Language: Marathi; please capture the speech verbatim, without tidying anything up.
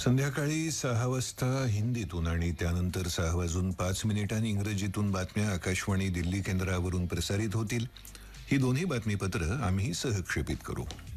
संध्याकाळी सहा वाजता हिंदीतून आणि त्यानंतर सहा वाजून पाच मिनिटांनी इंग्रजीतून बातम्या आकाशवाणी दिल्ली केंद्रावरून प्रसारित होतील. ही दोन्ही बातमीपत्र आम्ही सहक्षेपित करू.